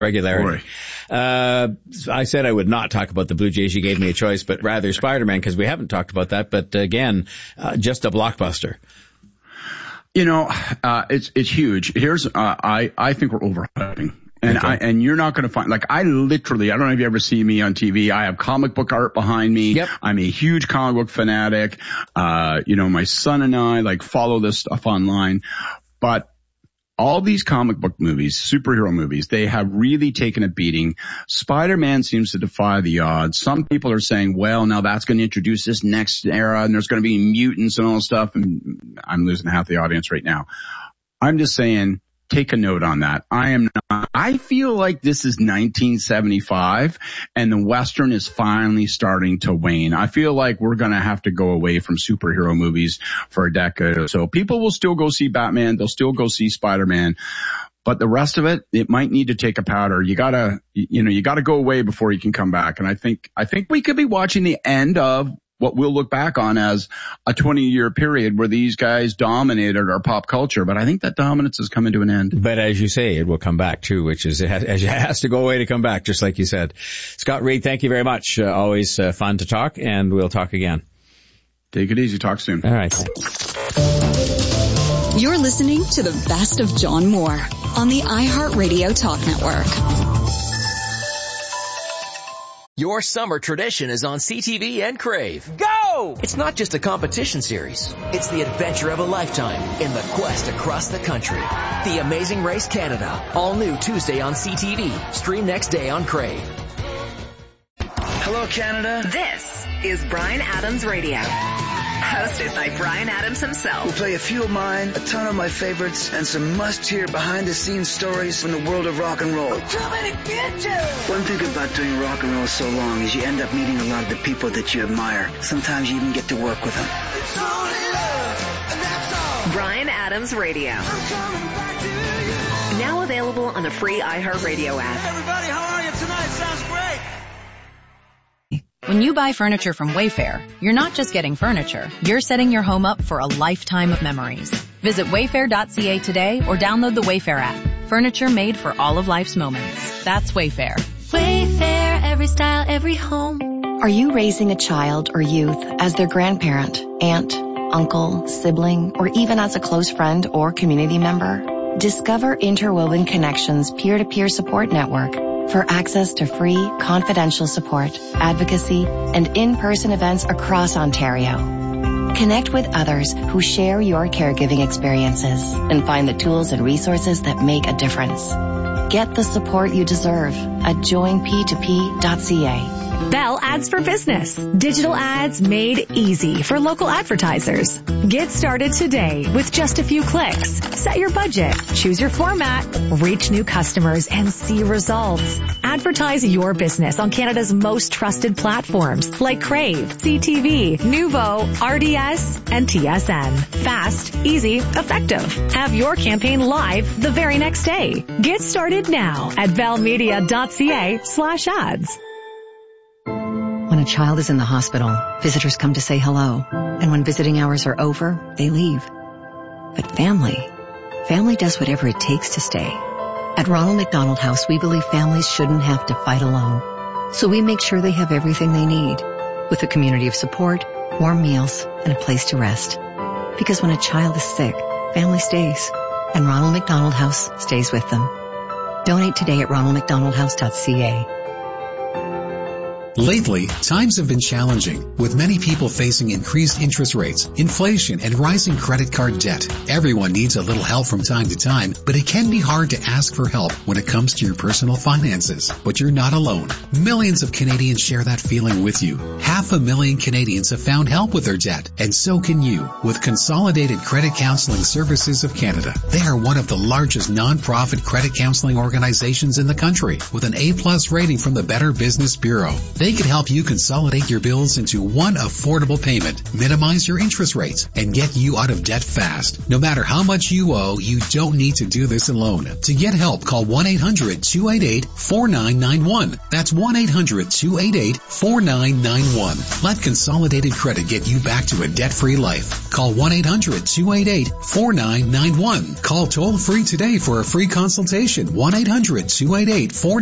regularity. I said I would not talk about the Blue Jays. You gave me a choice, but rather Spider-Man, because we haven't talked about that. But again, just a blockbuster. You know, it's huge. Here's, I think we're overhyping. And okay. And you're not going to find, like, I don't know if you ever see me on TV. I have comic book art behind me. Yep. I'm a huge comic book fanatic. My son and I, like, follow this stuff online. But all these comic book movies, superhero movies, they have really taken a beating. Spider-Man seems to defy the odds. Some people are saying, well, now that's going to introduce this next era and there's going to be mutants and all this stuff. And I'm losing half the audience right now. I'm just saying, take a note on that. I feel like this is 1975 and the Western is finally starting to wane. I feel like we're going to have to go away from superhero movies for a decade or so. People will still go see Batman. They'll still go see Spider-Man. But the rest of it, it might need to take a powder. You gotta go away before you can come back. And I think we could be watching the end of what we'll look back on as a 20-year period where these guys dominated our pop culture. But I think that dominance is coming to an end. But as you say, it will come back too, which is, it has to go away to come back, just like you said. Scott Reed, thank you very much. Always fun to talk, and we'll talk again. Take it easy. Talk soon. All right. You're listening to the best of John Moore on the iHeartRadio Talk Network. Your summer tradition is on CTV and Crave. Go! It's not just a competition series. It's the adventure of a lifetime in the quest across the country. The Amazing Race Canada. All new Tuesday on CTV. Stream next day on Crave. Hello, Canada. This is Bryan Adams Radio. Hosted by Bryan Adams himself. We'll play a few of mine, a ton of my favorites, and some must-hear behind-the-scenes stories from the world of rock and roll. I'm coming to get you! One thing about doing rock and roll so long is you end up meeting a lot of the people that you admire. Sometimes you even get to work with them. It's only love, and that's all. Bryan Adams Radio. I'm coming back to you. Now available on the free iHeartRadio app. Hey everybody, how are you tonight? Sounds great. When you buy furniture from Wayfair, you're not just getting furniture. You're setting your home up for a lifetime of memories. Visit wayfair.ca today or download the Wayfair app. Furniture made for all of life's moments. That's Wayfair. Wayfair, every style, every home. Are you raising a child or youth as their grandparent, aunt, uncle, sibling, or even as a close friend or community member? Discover Interwoven Connections peer-to-peer support network for access to free, confidential support, advocacy, and in-person events across Ontario. Connect with others who share your caregiving experiences and find the tools and resources that make a difference. Get the support you deserve at joinp2p.ca. Bell Ads for Business. Digital ads made easy for local advertisers. Get started today with just a few clicks. Set your budget, choose your format, reach new customers, and see results. Advertise your business on Canada's most trusted platforms like Crave, CTV, Nuvo, RDS, and TSN. Fast, easy, effective. Have your campaign live the very next day. Get started now at bellmedia.ca/ads. When a child is in the hospital, visitors come to say hello. And when visiting hours are over, they leave. But family does whatever it takes to stay. At Ronald McDonald House, we believe families shouldn't have to fight alone. So we make sure they have everything they need, with a community of support, warm meals, and a place to rest. Because when a child is sick, family stays. And Ronald McDonald House stays with them. Donate today at ronaldmcdonaldhouse.ca. Lately, times have been challenging, with many people facing increased interest rates, inflation, and rising credit card debt. Everyone needs a little help from time to time, but it can be hard to ask for help when it comes to your personal finances. But you're not alone. Millions of Canadians share that feeling with you. 500,000 Canadians have found help with their debt, and so can you, with Consolidated Credit Counseling Services of Canada. They are one of the largest non-profit credit counseling organizations in the country, with an A+ rating from the Better Business Bureau. They can help you consolidate your bills into one affordable payment, minimize your interest rates, and get you out of debt fast. No matter how much you owe, you don't need to do this alone. To get help, call 1-800-288-4991. That's 1-800-288-4991. Let Consolidated Credit get you back to a debt-free life. Call 1-800-288-4991. Call toll-free today for a free consultation. 1-800-288-4991.